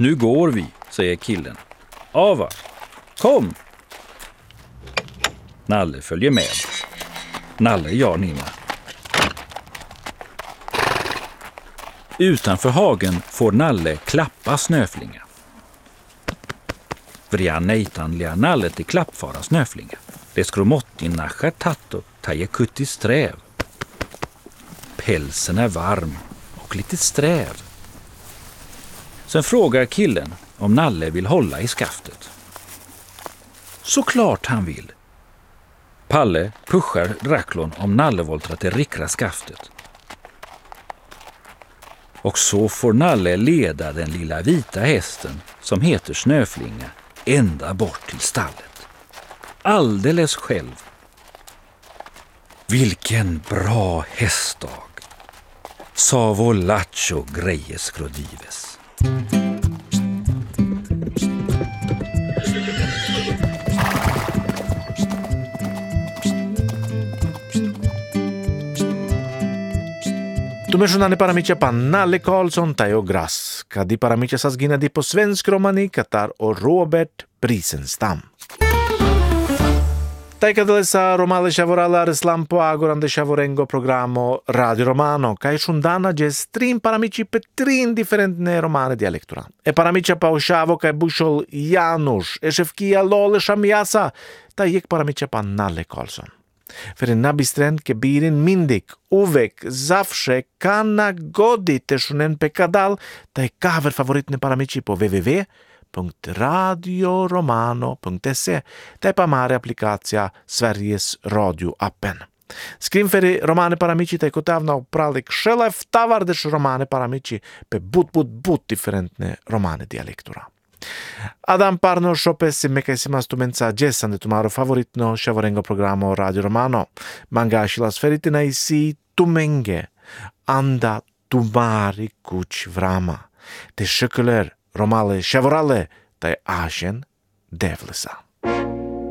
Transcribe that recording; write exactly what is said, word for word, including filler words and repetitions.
Nu går vi, säger killen. Ava, kom! Nalle följer med. Nalle, ja Nina. Utanför hagen får Nalle klappa Snöflinga. Vrian nejtanliga Nalle till klappfara Snöflinga. Det skromottin nascha tatto taje kutti sträv. Pälsen är varm och lite sträv. Sen frågar killen om Nalle vill hålla i skaftet. Såklart han vill. Palle pushar Draklon om Nalle voltrar till rikra skaftet. Och så får Nalle leda den lilla vita hästen som heter Snöflinga ända bort till stallet. Alldeles själv. Vilken bra hästdag, sa Volacho Grejes Grodives. Tumešunane paramića pa Nalle Karlsson tajo gras, kadi paramića sazginadi po svensk romani Katar och Robert Prisenstam. Taikadele sa romale shavorala areslam po agorande shavorengo programo Radio Romano, kai shundana ges trin paramici pe trin differentne romane dialektura. E paramicia pa oshavo kai bushol Janusz, e shefkia lole shamiasa, ta jek paramicia pa Nalle Karlsson. För en nabistren kebirin mindik, uvek, zawsze, kana godi teshunen pe kadal, ta je cover favoritne paramici po www punkt radio romano punkt se, ta pa mare aplikacija Sveriges radio-appen. Skrim feri romane paramici ta kotavna upralik šelev tavardeš romane paramici pe but but but differentne romane dialektura. Adam Parno šopesi mekajsima stumenca džesande tumaro favoritno šavorengo programo Radio Romano. Manga šilas feritina isi tumenge, anda tumari kuć vrama. Te šökuler romale šavorale taj ašen devlesa.